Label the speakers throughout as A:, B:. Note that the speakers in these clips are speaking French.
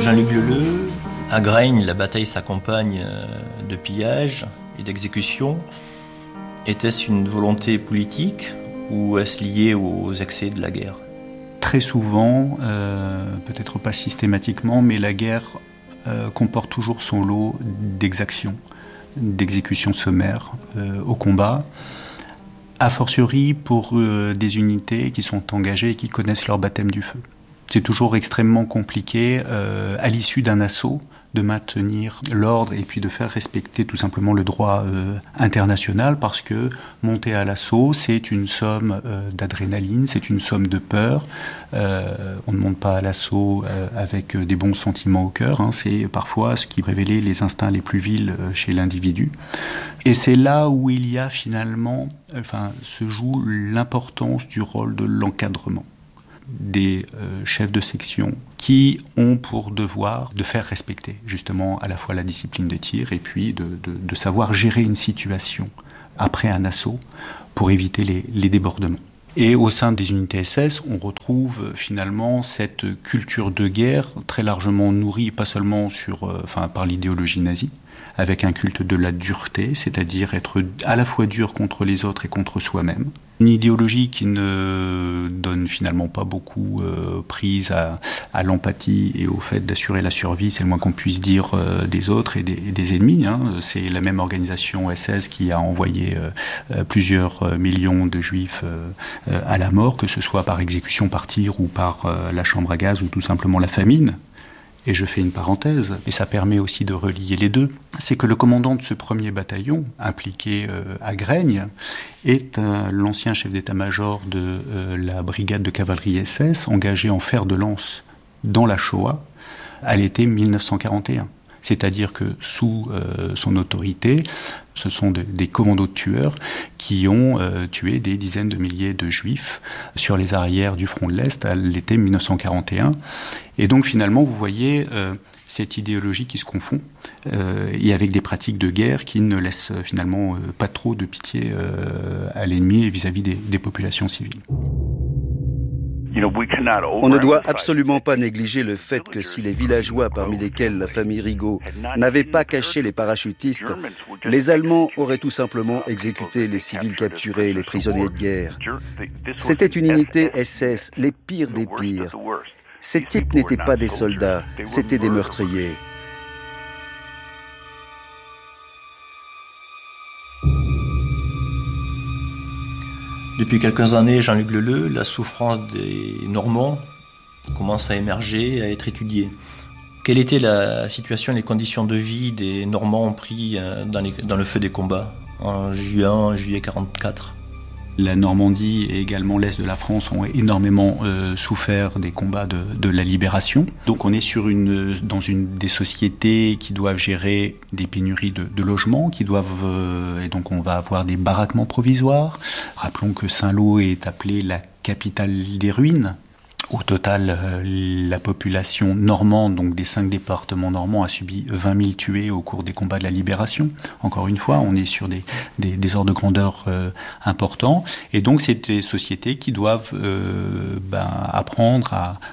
A: Jean-Luc Leleu, à Graigne, la bataille s'accompagne de pillages et d'exécutions. Était-ce une volonté politique ou est-ce lié aux excès de la guerre ?
B: Très souvent, peut-être pas systématiquement, mais la guerre comporte toujours son lot d'exactions, d'exécutions sommaires au combat, a fortiori pour des unités qui sont engagées et qui connaissent leur baptême du feu. C'est toujours extrêmement compliqué à l'issue d'un assaut de maintenir l'ordre et puis de faire respecter tout simplement le droit international, parce que monter à l'assaut, c'est une somme d'adrénaline, c'est une somme de peur. On ne monte pas à l'assaut avec des bons sentiments au cœur, hein. C'est parfois ce qui révélait les instincts les plus vils chez l'individu. Et c'est là où il y a finalement, se joue l'importance du rôle de l'encadrement des chefs de section qui ont pour devoir de faire respecter justement à la fois la discipline de tir et puis de savoir gérer une situation après un assaut pour éviter les débordements. Et au sein des unités SS, on retrouve finalement cette culture de guerre très largement nourrie, pas seulement par l'idéologie nazie, avec un culte de la dureté, c'est-à-dire être à la fois dur contre les autres et contre soi-même. Une idéologie qui ne donne finalement pas beaucoup prise à l'empathie et au fait d'assurer la survie, c'est le moins qu'on puisse dire, des autres et des ennemis, hein. C'est la même organisation SS qui a envoyé plusieurs millions de juifs à la mort, que ce soit par exécution, par tir ou par la chambre à gaz ou tout simplement la famine. Et je fais une parenthèse, et ça permet aussi de relier les deux, c'est que le commandant de ce premier bataillon, impliqué à Graigne, est l'ancien chef d'état-major de la brigade de cavalerie SS, engagé en fer de lance dans la Shoah, à l'été 1941. C'est-à-dire que sous son autorité, ce sont des commandos de tueurs qui ont tué des dizaines de milliers de juifs sur les arrières du front de l'Est à l'été 1941. Et donc finalement, vous voyez cette idéologie qui se confond et avec des pratiques de guerre qui ne laissent finalement pas trop de pitié à l'ennemi et vis-à-vis des populations civiles.
C: On ne doit absolument pas négliger le fait que si les villageois, parmi lesquels la famille Rigaud, n'avaient pas caché les parachutistes, les Allemands auraient tout simplement exécuté les civils capturés et les prisonniers de guerre. C'était une unité SS, les pires des pires. Ces types n'étaient pas des soldats, c'étaient des meurtriers.
A: Depuis quelques années, Jean-Luc Leleu, la souffrance des Normands commence à émerger, à être étudiée. Quelle était la situation et les conditions de vie des Normands pris dans le feu des combats en juillet 1944 ?
B: La Normandie et également l'Est de la France ont énormément souffert des combats de la libération. Donc on est dans une des sociétés qui doivent gérer des pénuries de logements, et donc on va avoir des baraquements provisoires. Rappelons que Saint-Lô est appelée la capitale des ruines. Au total, la population normande, donc des 5 départements normands, a subi 20 000 tués au cours des combats de la libération. Encore une fois, on est sur des ordres de grandeur importants. Et donc, c'est des sociétés qui doivent apprendre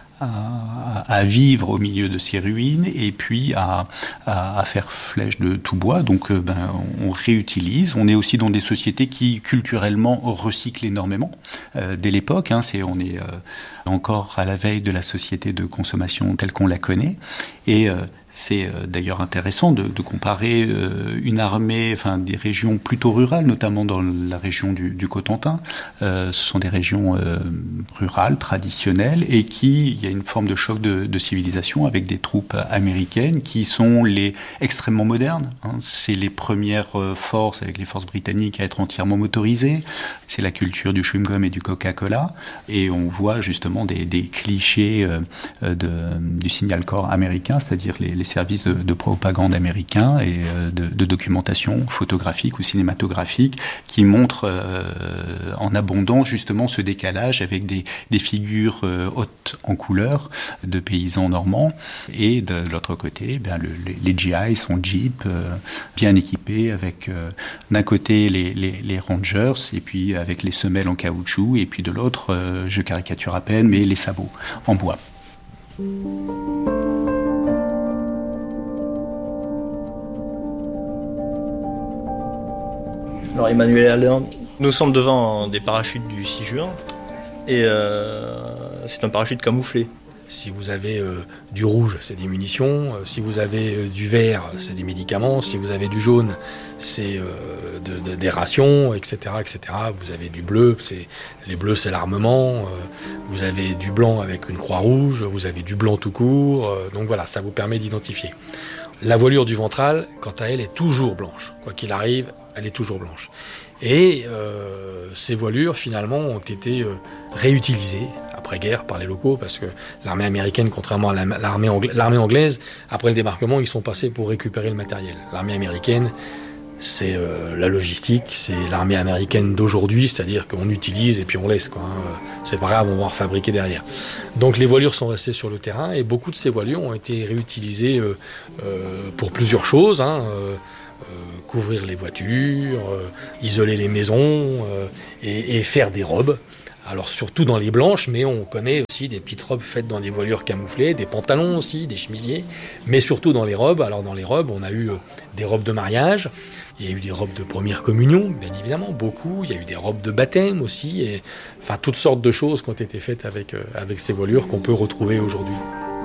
B: à vivre au milieu de ces ruines et puis à faire flèche de tout bois. Donc on réutilise. On est aussi dans des sociétés qui culturellement recyclent énormément dès l'époque. On est encore à la veille de la société de consommation telle qu'on la connaît. Et c'est d'ailleurs intéressant de comparer une armée, des régions plutôt rurales, notamment dans la région du Cotentin. Ce sont des régions rurales, traditionnelles, et il y a une forme de choc de civilisation avec des troupes américaines qui sont extrêmement modernes. C'est les premières forces, avec les forces britanniques, à être entièrement motorisées. C'est la culture du chewing-gum et du Coca-Cola. Et on voit justement des clichés du signal corps américain, c'est-à-dire les services de propagande américains et de documentation photographique ou cinématographique qui montrent en abondance justement ce décalage avec des figures hautes en couleur de paysans normands et de l'autre côté les GI sont Jeep bien équipés avec d'un côté les Rangers et puis avec les semelles en caoutchouc et puis de l'autre je caricature à peine mais les sabots en bois.
A: Alors Emmanuel Alain, nous sommes devant des parachutes du 6 juin et c'est un parachute camouflé.
D: Si vous avez du rouge, c'est des munitions. Si vous avez du vert, c'est des médicaments. Si vous avez du jaune, c'est des rations, etc., etc. Vous avez du bleu, les bleus, c'est l'armement. Vous avez du blanc avec une croix rouge. Vous avez du blanc tout court. Donc voilà, ça vous permet d'identifier. La voilure du ventral, quant à elle, est toujours blanche. Quoi qu'il arrive, elle est toujours blanche. Et ces voilures, finalement, ont été réutilisées après-guerre par les locaux, parce que l'armée américaine, contrairement à l'armée anglaise, après le débarquement, ils sont passés pour récupérer le matériel. L'armée américaine, c'est la logistique, c'est l'armée américaine d'aujourd'hui, c'est-à-dire qu'on utilise et puis on laisse, quoi, hein. C'est pas grave, on va en refabriquer derrière. Donc les voilures sont restées sur le terrain, et beaucoup de ces voilures ont été réutilisées pour plusieurs choses, hein, couvrir les voitures, isoler les maisons et faire des robes. Alors surtout dans les blanches, mais on connaît aussi des petites robes faites dans des voilures camouflées, des pantalons aussi, des chemisiers, mais surtout dans les robes. Alors dans les robes, on a eu des robes de mariage, il y a eu des robes de première communion, bien évidemment, beaucoup. Il y a eu des robes de baptême aussi, et enfin toutes sortes de choses qui ont été faites avec ces voilures qu'on peut retrouver aujourd'hui.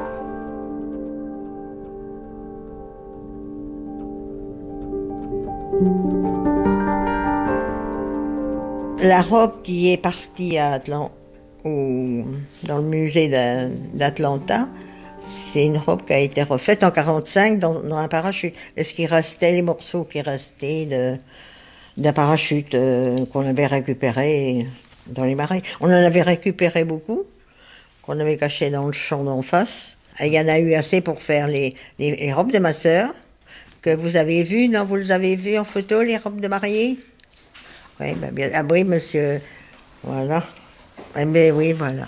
E: La robe qui est partie à dans le musée d'Atlanta, c'est une robe qui a été refaite en 1945 dans un parachute. Est-ce qu'il restait les morceaux qui restaient d'un parachute qu'on avait récupéré dans les marais. On en avait récupéré beaucoup, qu'on avait caché dans le champ d'en face. Et il y en a eu assez pour faire les robes de ma sœur, que vous avez vues, non? Vous les avez vues en photo, les robes de mariée? Oui, ben bien. Ah oui, monsieur. Voilà. Eh bien, oui, voilà.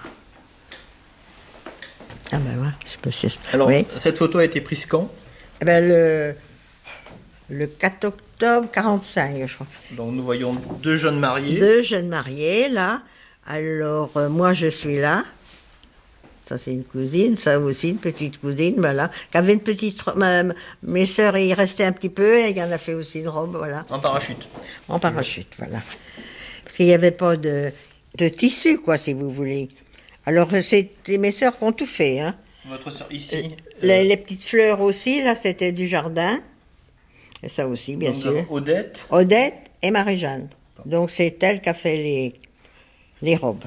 E: Ah ben voilà, c'est monsieur.
A: Alors,
E: oui.
A: Cette photo a été prise quand?
E: Eh ben, le 4 octobre 45, je crois.
A: Donc nous voyons deux jeunes mariés.
E: Deux jeunes mariés, là. Alors, moi, je suis là. Ça, c'est une cousine. Ça aussi, une petite cousine, voilà. Qui avait une petite robe. Mes sœurs, il restait un petit peu, et il y en a fait aussi une robe, voilà.
A: En parachute.
E: En parachute, voilà. Parce qu'il n'y avait pas de tissu, quoi, si vous voulez. Alors, c'était mes sœurs qui ont tout fait, hein.
A: Votre sœur ici.
E: Les petites fleurs aussi, là, c'était du jardin. Et ça aussi, bien sûr.
A: Odette.
E: Odette et Marie-Jeanne. Donc, c'est elle qui a fait les robes.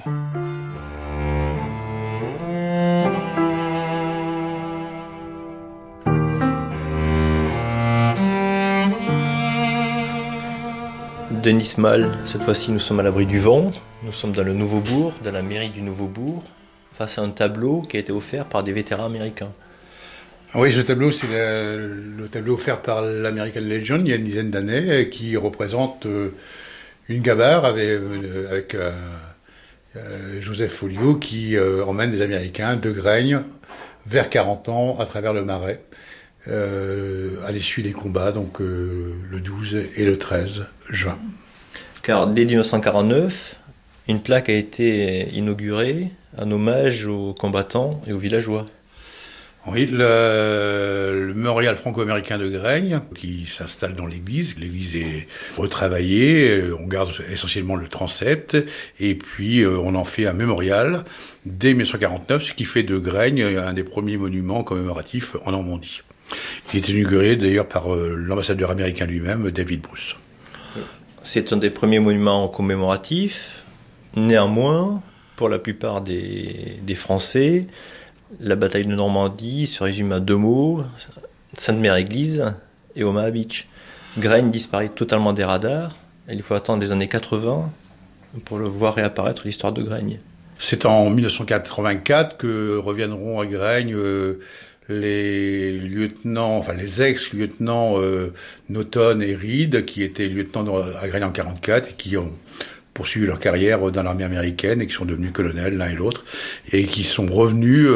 A: Denis Mal, cette fois-ci nous sommes à l'abri du vent, nous sommes dans le Nouveau-Bourg, dans la mairie du Nouveau-Bourg, face à un tableau qui a été offert par des vétérans américains.
F: Oui, ce tableau, c'est le tableau offert par l'American Legion il y a une dizaine d'années, qui représente une gabarre avec Joseph Folliot qui emmène des Américains de Graignes vers 40 ans à travers le Marais. À l'issue des combats, donc le 12 et le 13 juin.
A: Car dès 1949, une plaque a été inaugurée en hommage aux combattants et aux villageois.
F: Oui, le mémorial franco-américain de Graignes, qui s'installe dans l'église. L'église est retravaillée, on garde essentiellement le transept, et puis on en fait un mémorial dès 1949, ce qui fait de Graignes un des premiers monuments commémoratifs en Normandie. Il est inauguré d'ailleurs par l'ambassadeur américain lui-même, David Bruce.
A: C'est un des premiers monuments commémoratifs. Néanmoins, pour la plupart des Français, la bataille de Normandie se résume à deux mots, Sainte-Mère-Église et Omaha Beach. Graignes disparaît totalement des radars. Il faut attendre les années 80 pour le voir réapparaître l'histoire de Graignes.
F: C'est en 1984 que reviendront à Graignes les lieutenants, enfin les ex-lieutenants Naughton et Reed, qui étaient lieutenants à Graignes en 1944 et qui ont poursuivi leur carrière dans l'armée américaine et qui sont devenus colonels l'un et l'autre, et qui sont revenus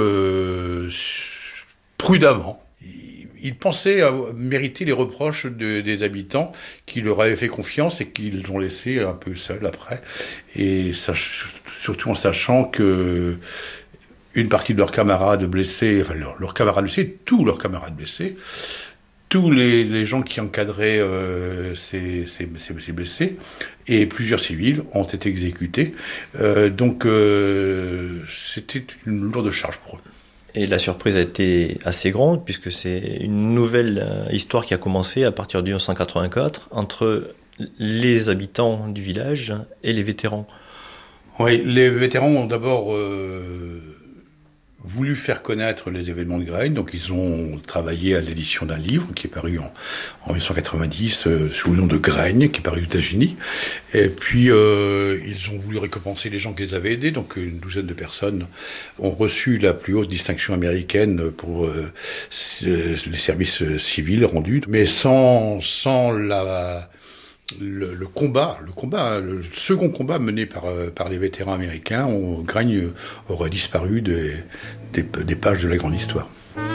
F: prudemment. Ils pensaient mériter les reproches des habitants qui leur avaient fait confiance et qu'ils ont laissé un peu seuls après, et surtout en sachant que une partie de leurs camarades blessés, enfin leurs camarades blessés, tous leurs camarades blessés, tous les gens qui encadraient ces blessés et plusieurs civils ont été exécutés. Donc c'était une lourde charge pour eux.
A: Et la surprise a été assez grande puisque c'est une nouvelle histoire qui a commencé à partir de 1984 entre les habitants du village et les vétérans.
F: Oui, les vétérans ont d'abord voulu faire connaître les événements de Gragne, donc ils ont travaillé à l'édition d'un livre qui est paru en 1990 sous le nom de Gragne, qui est paru aux États-Unis. Et puis ils ont voulu récompenser les gens qui les avaient aidés, donc une douzaine de personnes ont reçu la plus haute distinction américaine pour les services civils rendus, mais sans le second combat mené par les vétérans américains, Gragne aurait disparu des pages de la grande histoire.